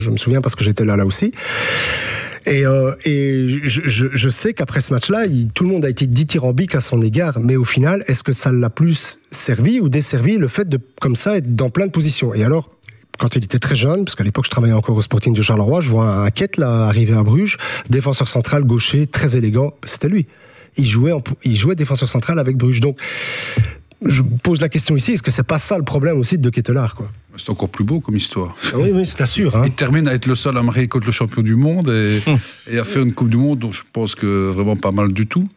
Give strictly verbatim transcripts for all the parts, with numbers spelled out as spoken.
Je me souviens parce que j'étais là, là aussi. Et, euh, et je, je, je sais qu'après ce match-là, il, tout le monde a été dithyrambique à son égard. Mais au final, est-ce que ça l'a plus servi ou desservi le fait de, comme ça, être dans plein de positions? Et alors, quand il était très jeune, parce qu'à l'époque je travaillais encore au Sporting de Charleroi, je vois un Hackett là arriver à Bruges, défenseur central, gaucher, très élégant. C'était lui. Il jouait, en, il jouait défenseur central avec Bruges. Donc, je pose la question ici, est-ce que c'est pas ça le problème aussi de De Ketelaere, quoi? C'est encore plus beau comme histoire. Oui, oui, c'est sûr. Hein. Il termine à être le seul à marquer contre le champion du monde et, hum. et à faire une Coupe du Monde dont je pense que vraiment pas mal du tout.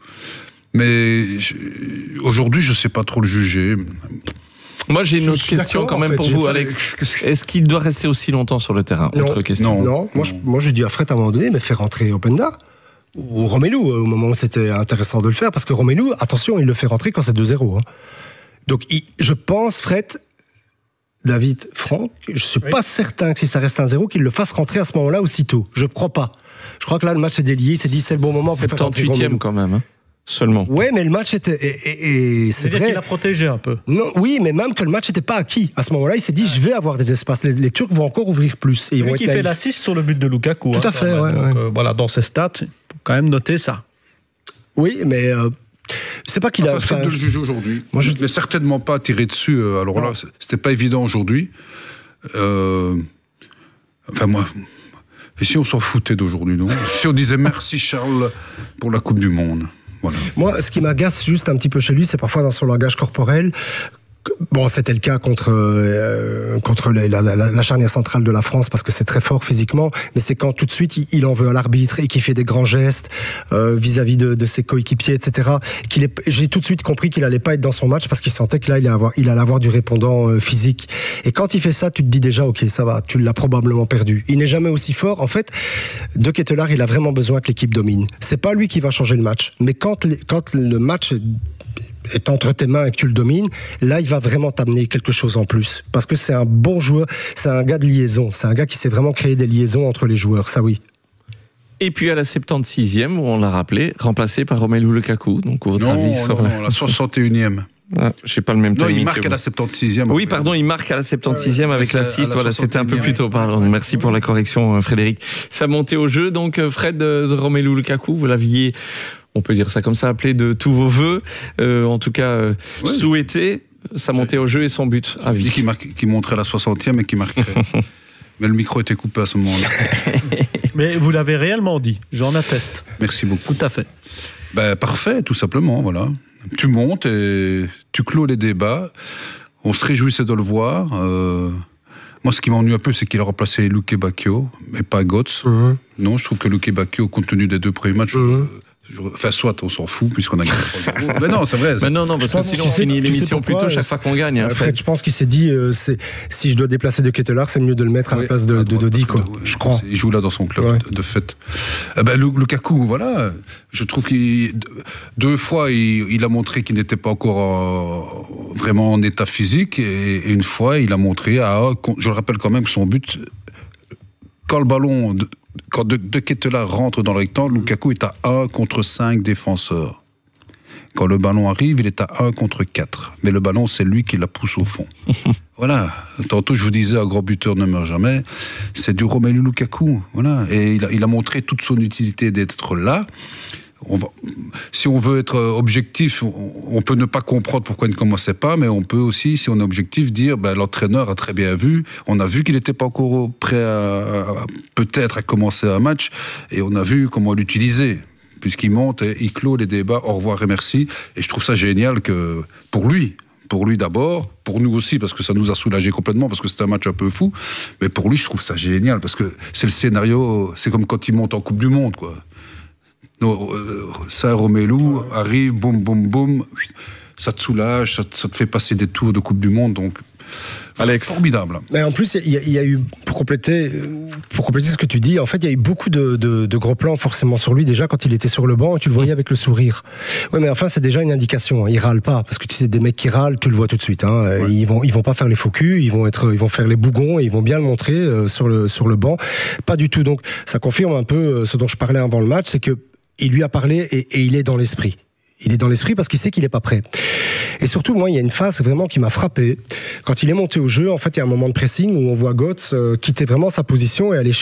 Mais je, aujourd'hui, je sais pas trop le juger. Moi, j'ai une je autre question quand même en fait, pour vous, Alex. Est-ce qu'il doit rester aussi longtemps sur le terrain? Non, autre question. Non, non. Moi, je, moi, je dis à Fred à un moment donné, mais fais rentrer Openda. Ou Romelu, au moment où c'était intéressant de le faire, parce que Romelu, attention, il le fait rentrer quand c'est deux zéro. Hein. Donc, il, je pense, Fred, David, Franck, je suis oui. pas certain que si ça reste un zéro, qu'il le fasse rentrer à ce moment-là aussitôt. Je crois pas. Je crois que là, le match est délié, il s'est dit, c'est le bon moment pour faire rentrer Romelu. soixante-huitième quand même, hein. Seulement. Ouais, mais le match était et, et, et c'est vrai qu'il a protégé un peu. Non, oui, mais même que le match n'était pas acquis. À ce moment-là, il s'est dit, ouais. je vais avoir des espaces. Les, les Turcs vont encore ouvrir plus. Et ils vont qui fait l'assist sur le but de Lukaku. Tout hein, à fait. Ouais, Donc, ouais. Euh, voilà, dans ses stats, il faut quand même noter ça. Oui, mais euh, c'est pas qu'il enfin, a. C'est de le juger aujourd'hui. Moi, je mais certainement pas tiré dessus. Alors non. là, c'était pas évident aujourd'hui. Euh, enfin moi. Et si on s'en foutait d'aujourd'hui, non? Si on disait merci Charles pour la Coupe du Monde. Voilà. Moi, ce qui m'agace juste un petit peu chez lui, c'est parfois dans son langage corporel. Bon, c'était le cas contre euh, contre la, la, la, la charnière centrale de la France parce que c'est très fort physiquement, mais c'est quand tout de suite il, il en veut à l'arbitre et qu'il fait des grands gestes euh, vis-à-vis de, de ses coéquipiers, et cetera. Qu'il est, j'ai tout de suite compris qu'il allait pas être dans son match parce qu'il sentait que là il allait avoir, il allait avoir du répondant euh, physique. Et quand il fait ça, tu te dis déjà, ok, ça va, tu l'as probablement perdu. Il n'est jamais aussi fort. En fait, De Ketelaere, il a vraiment besoin que l'équipe domine. C'est pas lui qui va changer le match, mais quand les, quand le match est est entre tes mains et que tu le domines, là, il va vraiment t'amener quelque chose en plus. Parce que c'est un bon joueur, c'est un gars de liaison. C'est un gars qui sait vraiment créer des liaisons entre les joueurs, ça oui. Et puis à la soixante-sixième, où on l'a rappelé, remplacé par Romelu Lukaku. Donc, votre non, avis sur non, la... non, la soixante et unième. Ah, je sais pas le même timing. Non, il marque à la soixante-sixième. Oui, pardon, il marque à la soixante-sixième ouais, avec l'assist. Voilà, c'était un peu plus tôt, pardon. Merci pour la correction, Frédéric. Ça montait au jeu, donc Fred, de Romelu Lukaku, vous l'aviez... on peut dire ça comme ça, appelé de tous vos voeux, euh, en tout cas euh, ouais. souhaité sa montée au jeu et son but à vie. Qui, marque, qui montrait la soixantième et qui marquerait. Mais le micro était coupé à ce moment-là. Mais vous l'avez réellement dit, j'en atteste. Merci beaucoup. Tout à fait. Ben, parfait, tout simplement, voilà. Tu montes et tu clôt les débats. On se réjouissait de le voir. Euh... Moi, ce qui m'ennuie un peu, c'est qu'il a remplacé Luke Bacchio, mais pas Götze. Mm-hmm. Non, je trouve que Luke Bacchio, compte tenu des deux premiers matchs, mm-hmm. euh, enfin, soit on s'en fout, puisqu'on a gagné trois zéro. Mais non, c'est vrai. Mais non, non, parce que sinon on finit l'émission plus tôt chaque fois qu'on gagne. Hein, Fred, je pense qu'il s'est dit, euh, c'est, si je dois déplacer De Ketelaere, c'est mieux de le mettre à oui, la place de, de Dodi, quoi. De, je crois. Il joue là dans son club, ouais. de, de fait. Euh, ben, Lukaku, voilà. Je trouve qu'il, deux fois, il, il a montré qu'il n'était pas encore euh, vraiment en état physique, et, et une fois, il a montré, à, je le rappelle quand même que son but, quand le ballon, quand De, de Ketelaere rentre dans le rectangle, Lukaku est à un contre cinq défenseurs. Quand le ballon arrive, il est à un contre quatre. Mais le ballon, c'est lui qui la pousse au fond. Voilà. Tantôt, je vous disais, un grand buteur ne meurt jamais. C'est du Romelu Lukaku. Voilà. Et il a, il a montré toute son utilité d'être là. On va, si on veut être objectif, on, on peut ne pas comprendre pourquoi il ne commençait pas, mais on peut aussi, si on est objectif, dire ben, l'entraîneur a très bien vu, on a vu qu'il n'était pas encore prêt à, à peut-être à commencer un match, et on a vu comment l'utiliser, puisqu'il monte et il clôt les débats, au revoir et merci, et je trouve ça génial que, pour lui, pour lui d'abord, pour nous aussi, parce que ça nous a soulagés complètement, parce que c'était un match un peu fou, mais pour lui, je trouve ça génial, parce que c'est le scénario, c'est comme quand il monte en Coupe du Monde, quoi. Non, euh, ça, Romelu arrive, boum, boum, boum, ça te soulage, ça te, ça te fait passer des tours de Coupe du Monde, donc Alex. Formidable. Mais en plus, il y, y, y a eu, pour compléter, pour compléter ce que tu dis, en fait, il y a eu beaucoup de, de, de gros plans forcément sur lui, déjà quand il était sur le banc, tu le voyais avec le sourire. Oui, mais enfin, c'est déjà une indication, hein. Il râle pas, parce que tu sais, des mecs qui râlent, tu le vois tout de suite, hein. Ouais. Ils vont, ils vont pas faire les faux culs, ils vont être, ils vont faire les bougons, et ils vont bien le montrer euh, sur le, sur le banc. Pas du tout. Donc, ça confirme un peu ce dont je parlais avant le match, c'est que il lui a parlé et, et il est dans l'esprit. Il est dans l'esprit parce qu'il sait qu'il n'est pas prêt. Et surtout, moi, il y a une phase vraiment qui m'a frappé. Quand il est monté au jeu, en fait, il y a un moment de pressing où on voit Götze euh, quitter vraiment sa position et aller